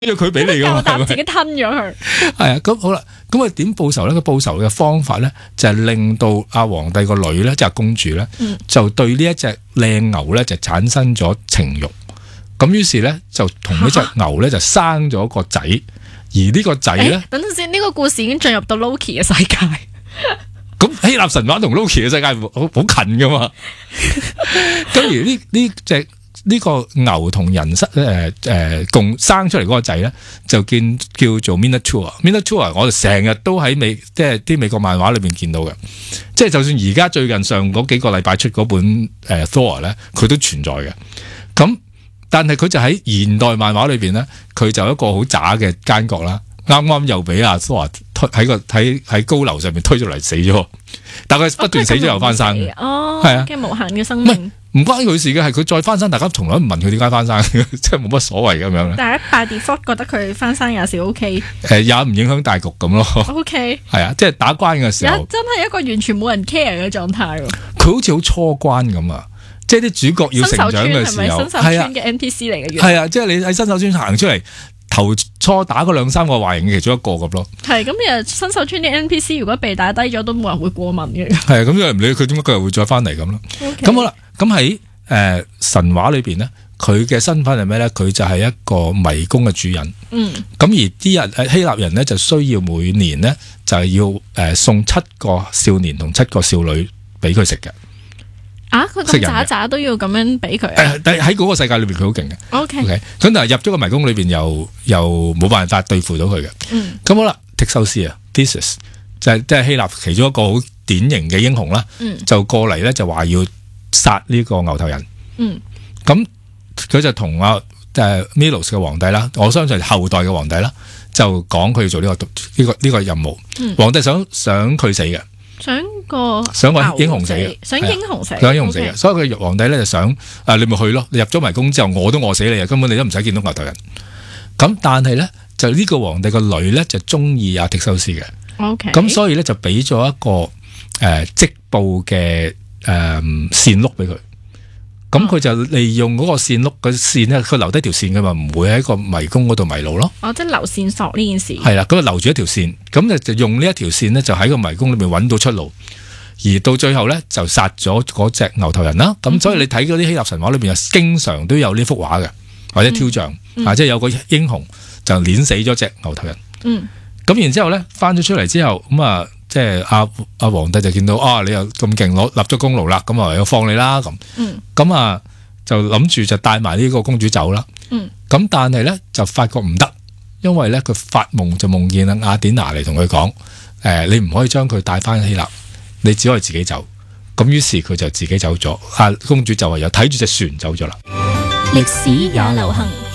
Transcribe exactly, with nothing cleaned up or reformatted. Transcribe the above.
咗佢俾你噶嘛， 但係自己吞咗佢。 係啊，咁好啦，咁啊點報仇咧？個報仇嘅方法咧，就係令到阿皇帝個女咧，即係公主咧，嗯、就對呢一隻靚牛咧就產生咗情慾。咁於是咧就同呢隻牛咧就生咗個仔，而呢個仔咧， 等陣先，呢、這個故事已經進入到 Loki 嘅世界。 咁希臘神話同 Loki 嘅世界好好近噶嘛？咁而呢呢隻呢個牛同人生誒誒共生出嚟嗰個仔咧，就叫叫做 Minotaur。Minotaur 我哋成日都喺美即係啲美國漫畫裏邊見到嘅，即係就算而家最近上嗰幾個禮拜出嗰本誒、呃、Thor 咧，佢都存在嘅。咁但係佢就喺現代漫畫裏邊咧，佢就一個好渣嘅奸角啦。啱啱又俾阿 Thor 推喺個喺喺高樓上面推咗嚟死咗，但係佢不斷死咗又翻生嘅。 哦， 係啊， 嘅無限嘅生命。 唔關佢事嘅，係佢再翻生，大家從來都唔問佢點解翻生，即係冇乜所謂咁樣。 但係 by default 覺得佢翻生有時 OK， 誒也唔影響大局咁咯。 OK， 係啊，即係打關嘅時候， 真係一個完全冇人 care 嘅狀態。 佢好似好初關咁啊！即係啲主角要成長嘅時候， 新手村嘅 N P C 嚟嘅， 係啊，即係你喺新手村行出嚟，頭初打嗰兩三個壞人嘅其中一個咁咯。 係咁，其實新手村啲 N P C 如果被打低咗，都冇人會過問嘅。 係啊，咁又唔理佢點解佢又會再翻嚟咁咯。咁 Okay. 好啦，咁喺誒神話裏邊咧，佢嘅身份係咩咧？佢就係一個迷宮嘅主人。嗯。咁而啲人希臘人咧就需要每年咧就係要誒送七個少年同七個少女俾佢食嘅。 啊！佢咁渣渣都要咁樣俾佢啊？ 但係喺嗰個世界裏邊佢好勁嘅。O K。 咁但係入咗個迷宮裏邊又又冇辦法對付到佢嘅。嗯。咁好啦，忒修斯啊 Theseus 就係即係希臘其中一個好典型嘅英雄啦。嗯。就過嚟咧就話要殺呢個牛頭人。嗯。咁佢就同阿誒 Milos 嘅皇帝啦，我相信係後代嘅皇帝啦，就講佢要做呢、這個呢、這個呢、這個任務。嗯。皇帝想想佢死嘅。想個想個英雄死嘅，想英雄死，想英雄死嘅，所以佢皇帝咧就想，啊你咪去咯，你入咗迷宮之後，我都餓死你啊，根本你都唔使見到牛頭人。咁但係咧，就呢個皇帝個女咧就中意阿忒修斯嘅，咁、okay. 所以咧就俾咗一個誒織布嘅誒線碌俾佢。咁佢就利用嗰個線碌嘅線咧，佢留低條線噶嘛，唔會喺個迷宮嗰度迷路咯。哦，即係留線索呢件事。係啦，咁就留住一條線，咁就用呢一條線咧，就喺個迷宮裏面揾到出路，而到最後咧就殺咗嗰隻牛頭人啦。咁、嗯、所以你睇嗰啲希臘神話裏邊啊，經常都有呢幅畫嘅，或者雕像、嗯嗯、啊，即係有個英雄就碾死咗隻牛頭人。嗯。咁然之後咧，翻咗出嚟之後，咁啊。即係阿阿皇帝就見到啊，你又咁勁攞立咗功勞啦，咁啊又放你啦咁。嗯。咁啊就諗住就帶埋呢個公主走啦。嗯。咁但係咧就發覺唔得，因為咧佢發夢就夢見阿雅典娜嚟同佢講，誒、呃、你唔可以將佢帶翻希臘，你只可以自己走。咁於是佢就自己走咗，啊公主就唯有睇住隻船走咗啦。 歷史也流行。